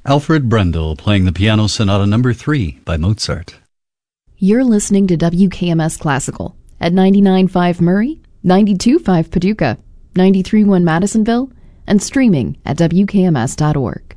Alfred Brendel playing the Piano Sonata No. 3 by Mozart. You're listening to WKMS Classical at 99.5 Murray, 92.5 Paducah, 93.1 Madisonville, and streaming at WKMS.org.